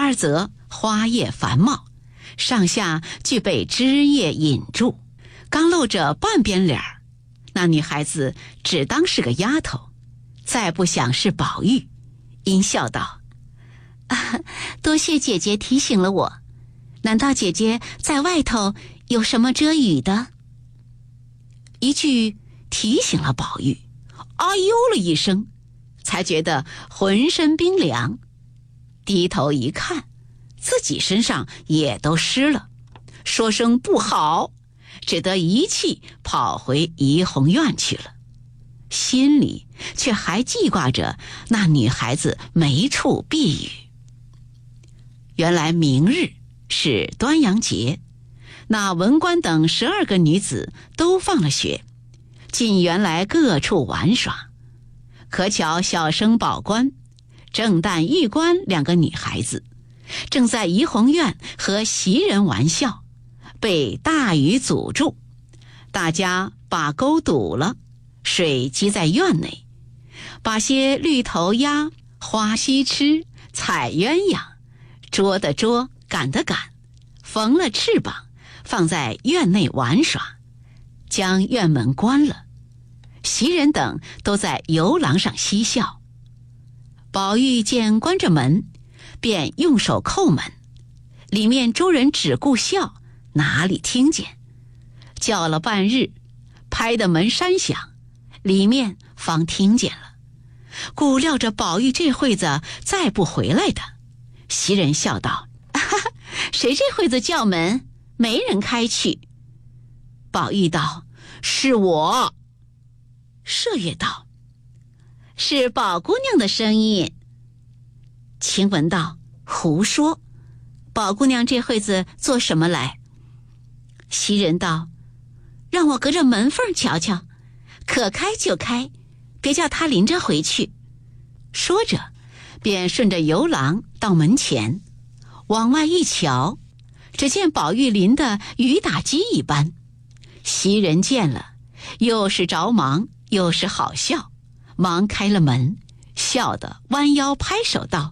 二则花叶繁茂，上下俱被枝叶引住，刚露着半边脸儿。那女孩子只当是个丫头，再不想是宝玉，因笑道：多谢姐姐提醒了我，难道姐姐在外头有什么遮雨的？一句提醒了宝玉，哎呦了一声，才觉得浑身冰凉，低头一看，自己身上也都湿了，说声不好，只得一气跑回怡红院去了，心里却还记挂着那女孩子没处避雨。原来明日是端阳节，那文官等12个女子都放了学，进园来各处玩耍。可巧小生宝官、正旦玉官2个女孩子正在怡红院和袭人玩笑，被大雨阻住，大家把沟堵了，水积在院内，把些绿头鸭、花须吃、彩鸳鸯捉的捉，赶的赶，缝了翅膀，放在院内玩耍，将院门关了。袭人等都在游廊上嬉笑。宝玉见关着门，便用手叩门，里面诸人只顾笑，哪里听见，叫了半日，拍得门山响，里面方听见了，故料着宝玉这会子再不回来的。袭人笑道：谁这会子叫门，没人开去。宝玉道：是我。麝月道：是宝姑娘的声音。晴雯道：胡说，宝姑娘这会子做什么来？袭人道：让我隔着门缝瞧瞧，可开就开，别叫她临着回去。说着便顺着游廊到门前，往外一瞧，只见宝玉淋得雨打鸡一般。袭人见了，又是着忙又是好笑，忙开了门，笑得弯腰拍手道：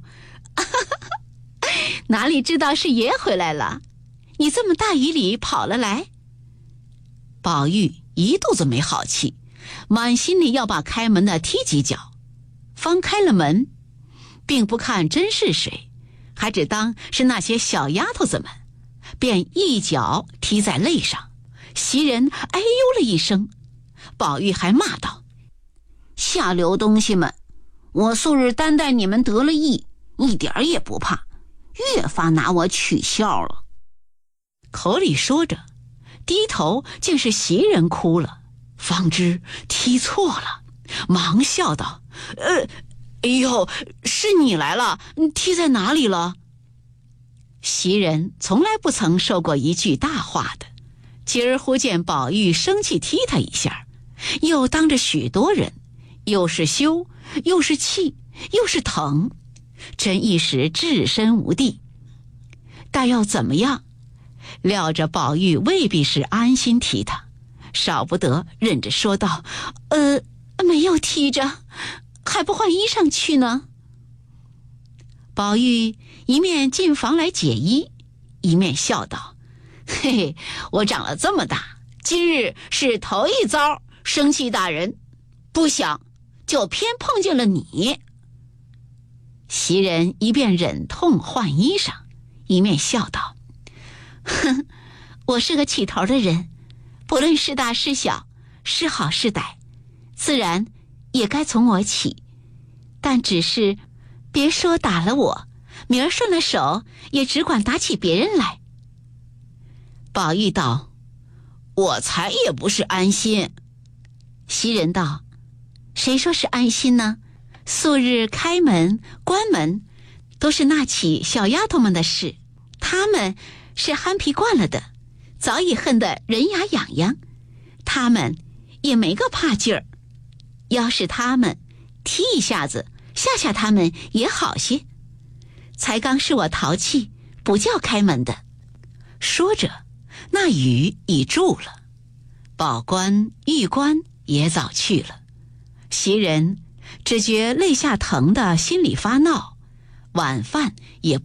哪里知道是爷回来了，你这么大雨里跑了来。宝玉一肚子没好气，满心里要把开门的踢几脚，方开了门，并不看真是谁，还只当是那些小丫头子们，便一脚踢在肋上。袭人哎呦了一声，宝玉还骂道：下流东西们，我素日担待你们得了意，一点也不怕，越发拿我取笑了。口里说着，低头竟是袭人哭了，方知踢错了，忙笑道：哎呦，是你来了，踢在哪里了？袭人从来不曾受过一句大话的，今儿忽见宝玉生气踢他一下，又当着许多人，又是羞又是气又是疼，真一时置身无地。但要怎么样，料着宝玉未必是安心踢他，少不得忍着说道：没有踢着，还不换衣裳去呢。宝玉一面进房来解衣，一面笑道：嘿，我长了这么大，今日是头一遭生气大人，不想就偏碰见了你。袭人一边忍痛换衣裳，一面笑道：哼，我是个起头的人，不论是大是小，是好是歹，自然也该从我起，但只是别说打了我，明儿顺了手也只管打起别人来。宝玉道：我才也不是安心。袭人道：谁说是安心呢？素日开门关门都是那起小丫头们的事，她们是憨皮惯了的，早已恨得人牙痒痒，她们也没个怕劲儿，要是她们踢一下子吓吓她们也好些，才刚是我淘气不叫开门的。说着，那雨已住了，宝官玉官也早去了，袭人只觉肋下疼的心里发闹，晚饭也